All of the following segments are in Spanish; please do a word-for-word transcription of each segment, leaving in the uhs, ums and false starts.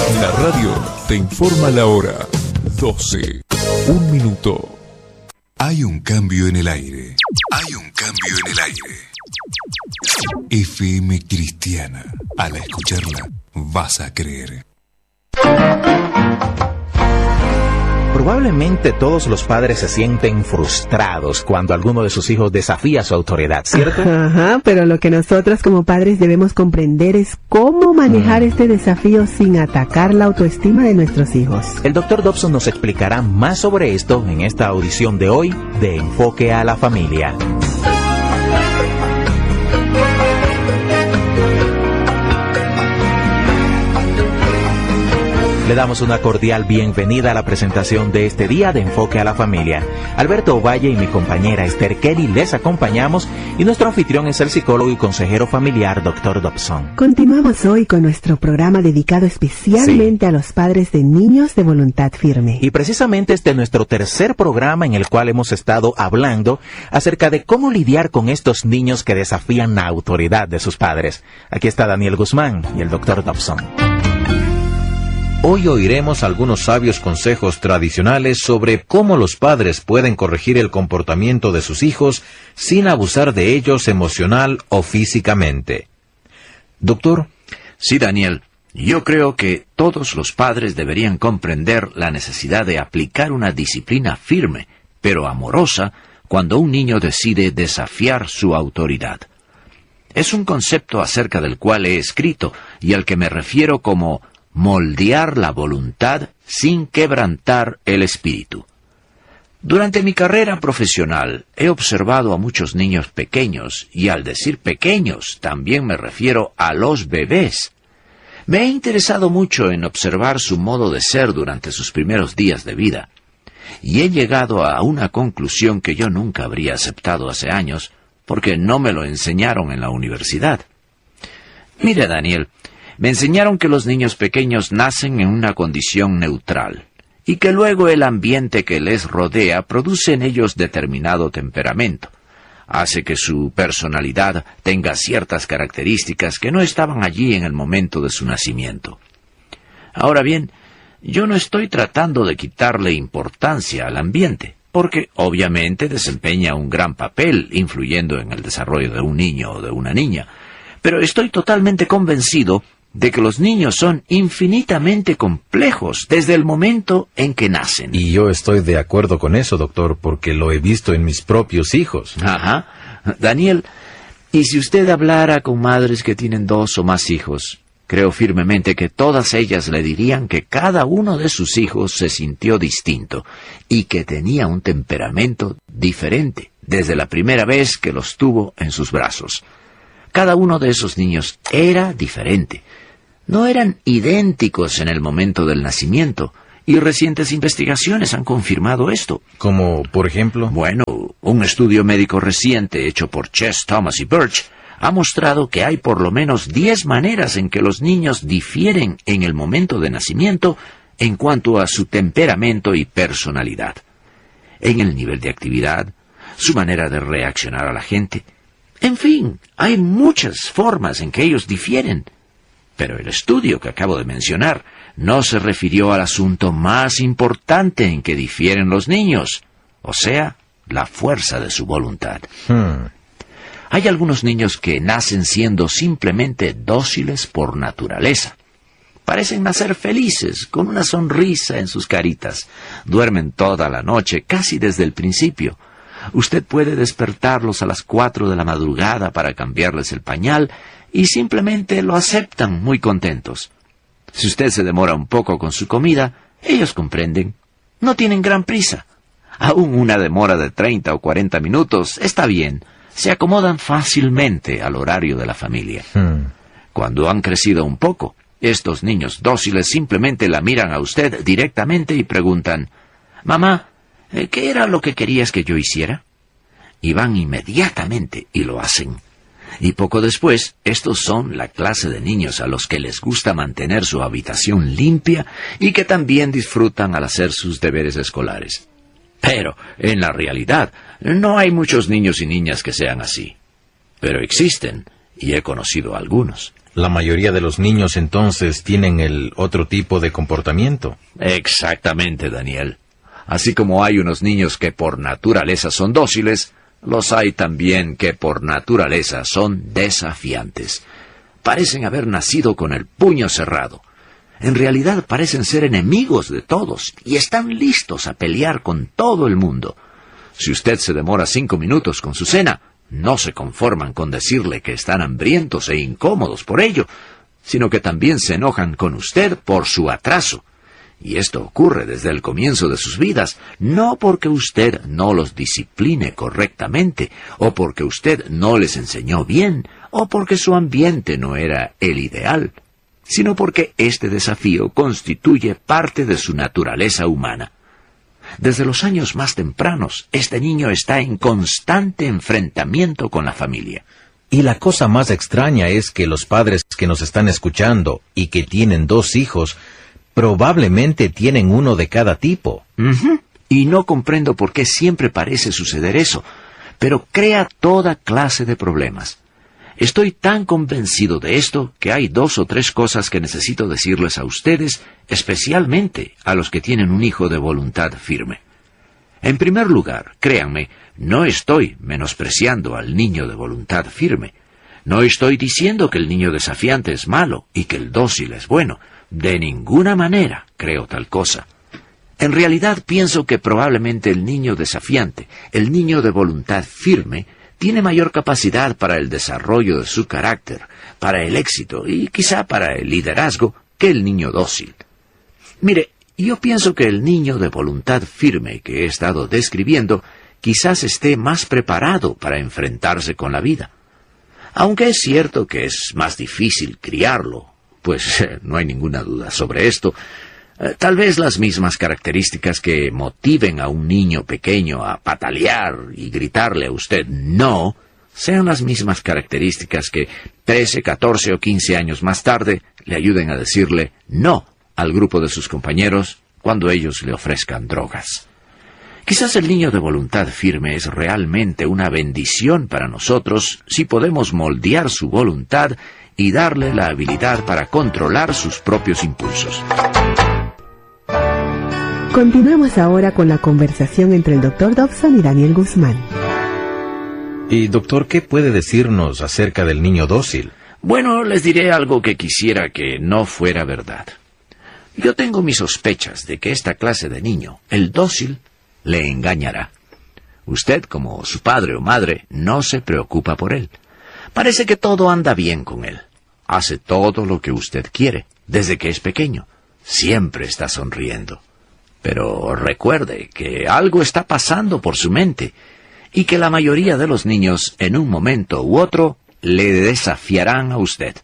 La radio te informa la hora. doce. Un minuto. Hay un cambio en el aire. Hay un cambio en el aire. F M Cristiana. Al escucharla, vas a creer. Probablemente todos los padres se sienten frustrados cuando alguno de sus hijos desafía su autoridad, ¿cierto? Ajá, pero lo que nosotros como padres debemos comprender es cómo manejar mm. este desafío sin atacar la autoestima de nuestros hijos. El doctor Dobson nos explicará más sobre esto en esta audición de hoy de Enfoque a la Familia. Le damos una cordial bienvenida a la presentación de este día de Enfoque a la Familia. Alberto Ovalle y mi compañera Esther Kelly les acompañamos y nuestro anfitrión es el psicólogo y consejero familiar doctor Dobson. Continuamos hoy con nuestro programa dedicado especialmente sí. a los padres de niños de voluntad firme. Y precisamente este es nuestro tercer programa en el cual hemos estado hablando acerca de cómo lidiar con estos niños que desafían la autoridad de sus padres. Aquí está Daniel Guzmán y el doctor Dobson. Hoy oiremos algunos sabios consejos tradicionales sobre cómo los padres pueden corregir el comportamiento de sus hijos sin abusar de ellos emocional o físicamente. Doctor. Sí, Daniel. Yo creo que todos los padres deberían comprender la necesidad de aplicar una disciplina firme, pero amorosa, cuando un niño decide desafiar su autoridad. Es un concepto acerca del cual he escrito y al que me refiero como moldear la voluntad sin quebrantar el espíritu. Durante mi carrera profesional he observado a muchos niños pequeños, y al decir pequeños también me refiero a los bebés. Me he interesado mucho en observar su modo de ser durante sus primeros días de vida, y he llegado a una conclusión que yo nunca habría aceptado hace años, porque no me lo enseñaron en la universidad. Mire, Daniel, me enseñaron que los niños pequeños nacen en una condición neutral, y que luego el ambiente que les rodea produce en ellos determinado temperamento. Hace que su personalidad tenga ciertas características que no estaban allí en el momento de su nacimiento. Ahora bien, yo no estoy tratando de quitarle importancia al ambiente, porque obviamente desempeña un gran papel influyendo en el desarrollo de un niño o de una niña, pero estoy totalmente convencido de que los niños son infinitamente complejos desde el momento en que nacen. Y yo estoy de acuerdo con eso, doctor, porque lo he visto en mis propios hijos. Ajá. Daniel, y si usted hablara con madres que tienen dos o más hijos, creo firmemente que todas ellas le dirían que cada uno de sus hijos se sintió distinto y que tenía un temperamento diferente desde la primera vez que los tuvo en sus brazos. Cada uno de esos niños era diferente. No eran idénticos en el momento del nacimiento, y recientes investigaciones han confirmado esto. ¿Como, por ejemplo? Bueno, un estudio médico reciente hecho por Chess, Thomas y Birch ha mostrado que hay por lo menos diez maneras en que los niños difieren en el momento de nacimiento en cuanto a su temperamento y personalidad. En el nivel de actividad, su manera de reaccionar a la gente. En fin, hay muchas formas en que ellos difieren. Pero el estudio que acabo de mencionar no se refirió al asunto más importante en que difieren los niños, o sea, la fuerza de su voluntad. Hmm. Hay algunos niños que nacen siendo simplemente dóciles por naturaleza. Parecen nacer felices, con una sonrisa en sus caritas. Duermen toda la noche, casi desde el principio. Usted puede despertarlos a las cuatro de la madrugada para cambiarles el pañal y simplemente lo aceptan muy contentos. Si usted se demora un poco con su comida, ellos comprenden. No tienen gran prisa. Aún una demora de treinta o cuarenta minutos está bien. Se acomodan fácilmente al horario de la familia. Hmm. Cuando han crecido un poco, estos niños dóciles simplemente la miran a usted directamente y preguntan: «Mamá, ¿qué era lo que querías que yo hiciera?» Y van inmediatamente y lo hacen. Y poco después, estos son la clase de niños a los que les gusta mantener su habitación limpia y que también disfrutan al hacer sus deberes escolares. Pero, en la realidad, no hay muchos niños y niñas que sean así. Pero existen, y he conocido a algunos. La mayoría de los niños entonces tienen el otro tipo de comportamiento. Exactamente, Daniel. Así como hay unos niños que por naturaleza son dóciles, los hay también que por naturaleza son desafiantes. Parecen haber nacido con el puño cerrado. En realidad parecen ser enemigos de todos y están listos a pelear con todo el mundo. Si usted se demora cinco minutos con su cena, no se conforman con decirle que están hambrientos e incómodos por ello, sino que también se enojan con usted por su atraso. Y esto ocurre desde el comienzo de sus vidas, no porque usted no los discipline correctamente, o porque usted no les enseñó bien, o porque su ambiente no era el ideal, sino porque este desafío constituye parte de su naturaleza humana. Desde los años más tempranos, este niño está en constante enfrentamiento con la familia. Y la cosa más extraña es que los padres que nos están escuchando y que tienen dos hijos, probablemente tienen uno de cada tipo. Uh-huh. Y no comprendo por qué siempre parece suceder eso, pero crea toda clase de problemas. Estoy tan convencido de esto que hay dos o tres cosas que necesito decirles a ustedes, especialmente a los que tienen un hijo de voluntad firme. En primer lugar, créanme, no estoy menospreciando al niño de voluntad firme. No estoy diciendo que el niño desafiante es malo y que el dócil es bueno. De ninguna manera creo tal cosa. En realidad pienso que probablemente el niño desafiante, el niño de voluntad firme, tiene mayor capacidad para el desarrollo de su carácter, para el éxito y quizá para el liderazgo que el niño dócil. Mire, yo pienso que el niño de voluntad firme que he estado describiendo quizás esté más preparado para enfrentarse con la vida. Aunque es cierto que es más difícil criarlo, pues eh, no hay ninguna duda sobre esto. Eh, tal vez las mismas características que motiven a un niño pequeño a patalear y gritarle a usted no, sean las mismas características que trece, catorce o quince años más tarde le ayuden a decirle no al grupo de sus compañeros cuando ellos le ofrezcan drogas. Quizás el niño de voluntad firme es realmente una bendición para nosotros si podemos moldear su voluntad y darle la habilidad para controlar sus propios impulsos. Continuamos ahora con la conversación entre el doctor Dobson y Daniel Guzmán. Y doctor, ¿qué puede decirnos acerca del niño dócil? Bueno, les diré algo que quisiera que no fuera verdad. Yo tengo mis sospechas de que esta clase de niño, el dócil, le engañará. Usted, como su padre o madre, no se preocupa por él. Parece que todo anda bien con él. Hace todo lo que usted quiere, desde que es pequeño. Siempre está sonriendo. Pero recuerde que algo está pasando por su mente y que la mayoría de los niños, en un momento u otro, le desafiarán a usted.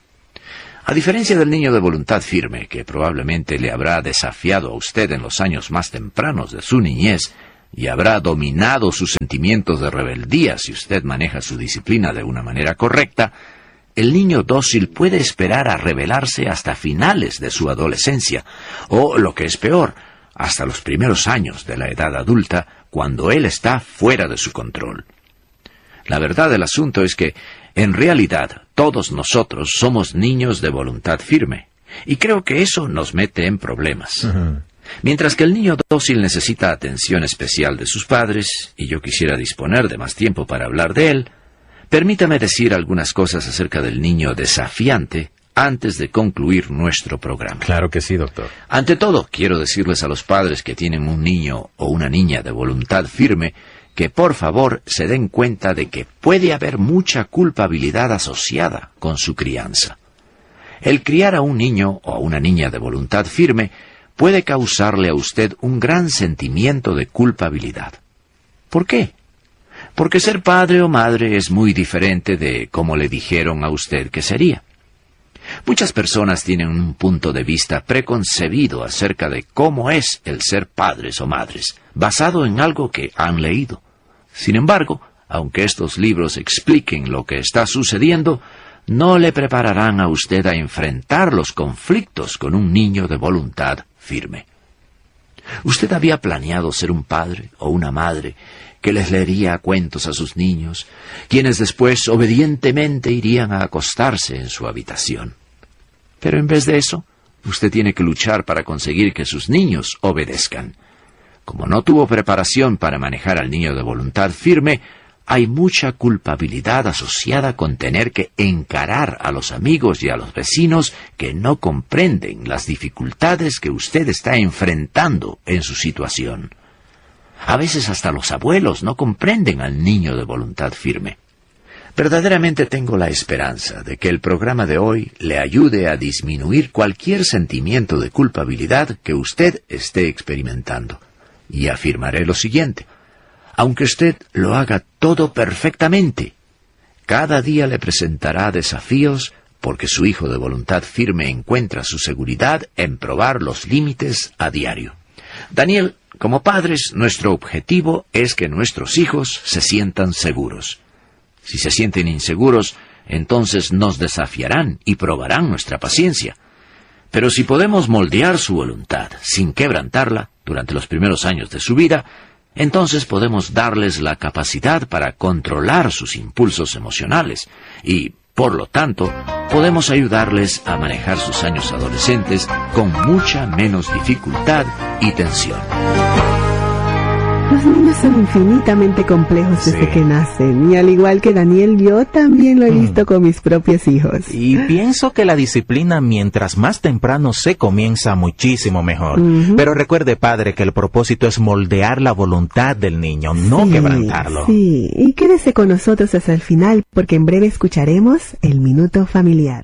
A diferencia del niño de voluntad firme, que probablemente le habrá desafiado a usted en los años más tempranos de su niñez y habrá dominado sus sentimientos de rebeldía si usted maneja su disciplina de una manera correcta, el niño dócil puede esperar a rebelarse hasta finales de su adolescencia, o, lo que es peor, hasta los primeros años de la edad adulta, cuando él está fuera de su control. La verdad del asunto es que, en realidad, todos nosotros somos niños de voluntad firme, y creo que eso nos mete en problemas. Uh-huh. Mientras que el niño dócil necesita atención especial de sus padres, y yo quisiera disponer de más tiempo para hablar de él, permítame decir algunas cosas acerca del niño desafiante antes de concluir nuestro programa. Claro que sí, doctor. Ante todo, quiero decirles a los padres que tienen un niño o una niña de voluntad firme que por favor se den cuenta de que puede haber mucha culpabilidad asociada con su crianza. El criar a un niño o a una niña de voluntad firme puede causarle a usted un gran sentimiento de culpabilidad. ¿Por qué? Porque ser padre o madre es muy diferente de cómo le dijeron a usted que sería. Muchas personas tienen un punto de vista preconcebido acerca de cómo es el ser padres o madres, basado en algo que han leído. Sin embargo, aunque estos libros expliquen lo que está sucediendo, no le prepararán a usted a enfrentar los conflictos con un niño de voluntad firme. ¿Usted había planeado ser un padre o una madre que les leería cuentos a sus niños, quienes después obedientemente irían a acostarse en su habitación. Pero en vez de eso, usted tiene que luchar para conseguir que sus niños obedezcan. Como no tuvo preparación para manejar al niño de voluntad firme, hay mucha culpabilidad asociada con tener que encarar a los amigos y a los vecinos que no comprenden las dificultades que usted está enfrentando en su situación. A veces hasta los abuelos no comprenden al niño de voluntad firme. Verdaderamente tengo la esperanza de que el programa de hoy le ayude a disminuir cualquier sentimiento de culpabilidad que usted esté experimentando. Y afirmaré lo siguiente: aunque usted lo haga todo perfectamente, cada día le presentará desafíos porque su hijo de voluntad firme encuentra su seguridad en probar los límites a diario. Daniel, como padres, nuestro objetivo es que nuestros hijos se sientan seguros. Si se sienten inseguros, entonces nos desafiarán y probarán nuestra paciencia. Pero si podemos moldear su voluntad sin quebrantarla durante los primeros años de su vida, entonces podemos darles la capacidad para controlar sus impulsos emocionales y, por lo tanto, podemos ayudarles a manejar sus años adolescentes con mucha menos dificultad y tensión. Los niños son infinitamente complejos desde Sí. que nacen, y al igual que Daniel, yo también lo he visto mm. con mis propios hijos. Y pienso que la disciplina, mientras más temprano se comienza, muchísimo mejor. Uh-huh. Pero recuerde, padre, que el propósito es moldear la voluntad del niño, no sí, quebrantarlo. Sí, y quédese con nosotros hasta el final, porque en breve escucharemos el Minuto Familiar.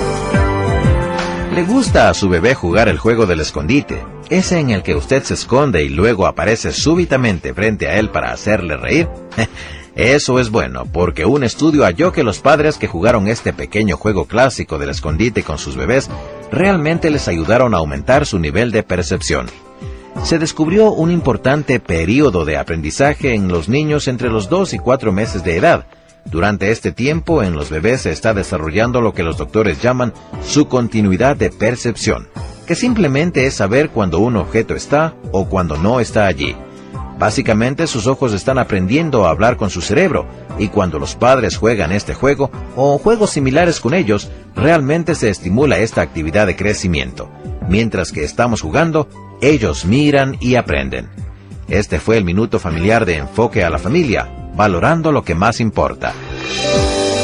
¿Le gusta a su bebé jugar el juego del escondite? Ese en el que usted se esconde y luego aparece súbitamente frente a él para hacerle reír. Eso es bueno, porque un estudio halló que los padres que jugaron este pequeño juego clásico del escondite con sus bebés realmente les ayudaron a aumentar su nivel de percepción. Se descubrió un importante período de aprendizaje en los niños entre los dos y cuatro meses de edad. Durante este tiempo, en los bebés se está desarrollando lo que los doctores llaman su continuidad de percepción, que simplemente es saber cuando un objeto está o cuando no está allí. Básicamente, sus ojos están aprendiendo a hablar con su cerebro, y cuando los padres juegan este juego, o juegos similares con ellos, realmente se estimula esta actividad de crecimiento. Mientras que estamos jugando, ellos miran y aprenden. Este fue el Minuto Familiar de Enfoque a la Familia, valorando lo que más importa.